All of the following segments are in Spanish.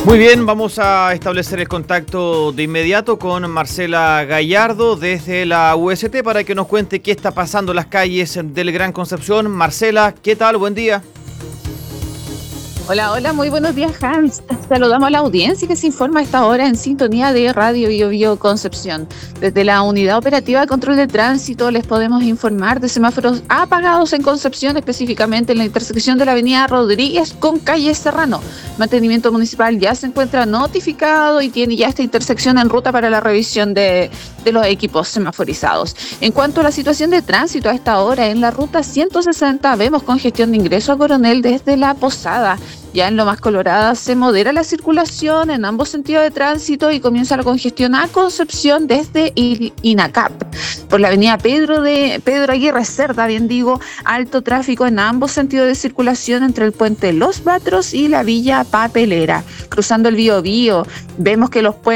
Muy bien, vamos a establecer el contacto de inmediato con Marcela Gallardo desde la UST para que nos cuente qué está pasando en las calles del Gran Concepción. Marcela, ¿qué tal? Buen día. Hola, muy buenos días, Hans. Saludamos a la audiencia que se informa a esta hora en sintonía de Radio Biobío Concepción. Desde la Unidad Operativa de Control de Tránsito les podemos informar de semáforos apagados en Concepción, específicamente en la intersección de la avenida Rodríguez con calle Serrano. Mantenimiento municipal ya se encuentra notificado y tiene ya esta intersección en ruta para la revisión de los equipos semaforizados. En cuanto a la situación de tránsito a esta hora, en la ruta 160 vemos congestión de ingreso a Coronel desde La Posada. Ya en Lomas Coloradas se modera la circulación en ambos sentidos de tránsito y comienza la congestión a Concepción desde INACAP. Por la avenida Pedro Aguirre Cerda, alto tráfico en ambos sentidos de circulación entre el puente Los Batros y la Villa Papelera. Cruzando el Biobío, vemos que los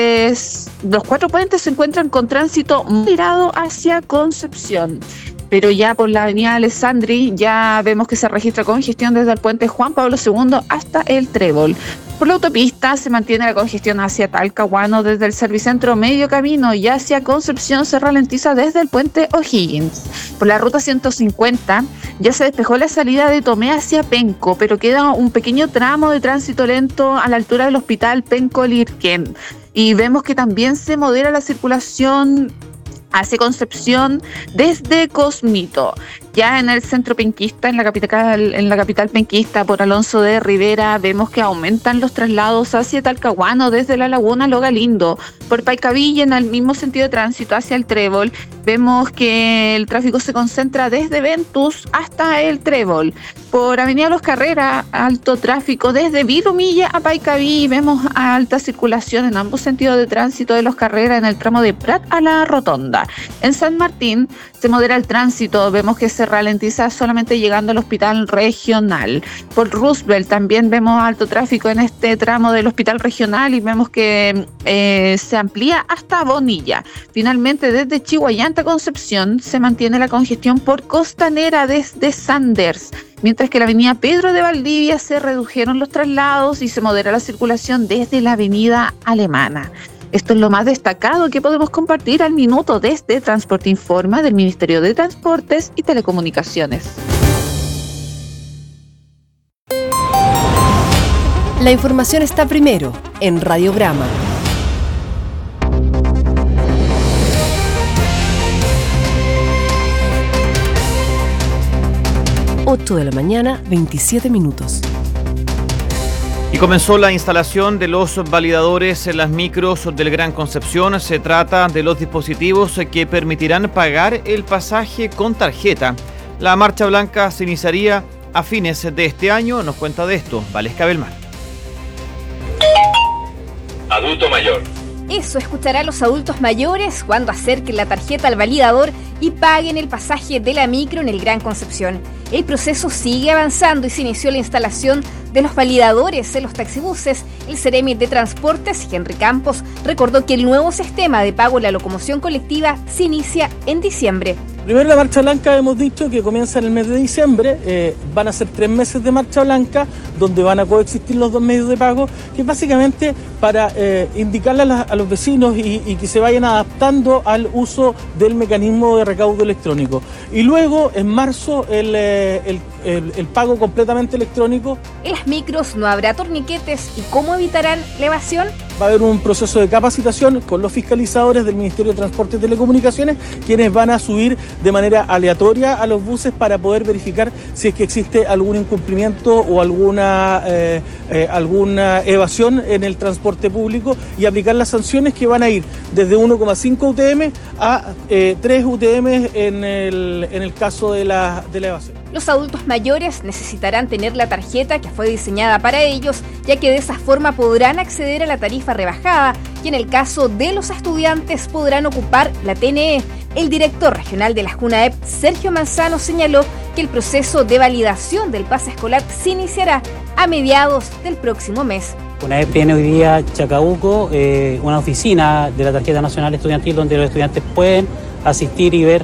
4 puentes se encuentran con tránsito moderado hacia Concepción. Pero ya por la avenida Alessandri ya vemos que se registra congestión desde el puente Juan Pablo II hasta el Trébol. Por la autopista se mantiene la congestión hacia Talcahuano desde el Servicentro Medio Camino y hacia Concepción se ralentiza desde el puente O'Higgins. Por la ruta 150 ya se despejó la salida de Tomé hacia Penco, pero queda un pequeño tramo de tránsito lento a la altura del Hospital Penco-Lirquén. Y vemos que también se modera la circulación hacia Concepción desde Cosmito. Ya en el centro penquista, en la capital penquista, por Alonso de Rivera, vemos que aumentan los traslados hacia Talcahuano desde la Laguna Lo Galindo. Por Paicavilla, en el mismo sentido de tránsito hacia el Trébol, vemos que el tráfico se concentra desde Ventus hasta el Trébol. Por Avenida Los Carreras, alto tráfico desde Vilumilla a Paicavilla y vemos alta circulación en ambos sentidos de tránsito de Los Carreras en el tramo de Prat a la Rotonda. En San Martín se modera el tránsito, vemos que se ralentiza solamente llegando al hospital regional. Por Roosevelt también vemos alto tráfico en este tramo del hospital regional y vemos que se amplía hasta Bonilla. Finalmente, desde Chihuayante a Concepción se mantiene la congestión por Costanera desde Sanders, mientras que la avenida Pedro de Valdivia se redujeron los traslados y se modera la circulación desde la avenida Alemana. Esto es lo más destacado que podemos compartir al minuto desde Transporte Informa del Ministerio de Transportes y Telecomunicaciones. La información está primero en Radiograma. 8 de la mañana, 27 minutos. Y comenzó la instalación de los validadores en las micros del Gran Concepción. Se trata de los dispositivos que permitirán pagar el pasaje con tarjeta. La marcha blanca se iniciaría a fines de este año. Nos cuenta de esto Valesca Belmar. Adulto mayor. Eso escuchará a los adultos mayores cuando acerquen la tarjeta al validador y paguen el pasaje de la micro en el Gran Concepción. El proceso sigue avanzando y se inició la instalación de los validadores en los taxibuses. El Seremi de Transportes, Henry Campos, recordó que el nuevo sistema de pago en la locomoción colectiva se inicia en diciembre. Primero la marcha blanca hemos dicho que comienza en el mes de diciembre, van a ser 3 meses de marcha blanca donde van a coexistir los 2 medios de pago, que es básicamente para indicarle a los vecinos y que se vayan adaptando al uso del mecanismo de recaudo electrónico. Y luego en marzo el pago completamente electrónico. En las micros no habrá torniquetes. ¿Y cómo evitarán la evasión? Va a haber un proceso de capacitación con los fiscalizadores del Ministerio de Transporte y Telecomunicaciones, quienes van a subir de manera aleatoria a los buses para poder verificar si es que existe algún incumplimiento o alguna evasión en el transporte público y aplicar las sanciones que van a ir desde 1,5 UTM a 3 UTM en el caso de la evasión. Los adultos mayores necesitarán tener la tarjeta que fue diseñada para ellos, ya que de esa forma podrán acceder a la tarifa rebajada y en el caso de los estudiantes podrán ocupar la TNE. El director regional de la JUNAEP, Sergio Manzano, señaló que el proceso de validación del pase escolar se iniciará a mediados del próximo mes. JUNAEP tiene hoy día Chacabuco, una oficina de la tarjeta nacional estudiantil donde los estudiantes pueden asistir y ver